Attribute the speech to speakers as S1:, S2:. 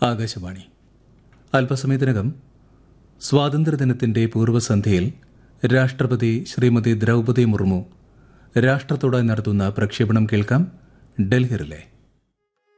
S1: ആകാശവാണി. അല്പസമയത്തിനകം സ്വാതന്ത്ര്യദിനത്തിന്റെ പൂർവ്വസന്ധ്യയിൽ രാഷ്ട്രപതി ശ്രീമതി ദ്രൗപദി മുർമു രാഷ്ട്രത്തോടായി നടത്തുന്ന പ്രക്ഷേപണം കേൾക്കാം. ഡൽഹി റിലേ.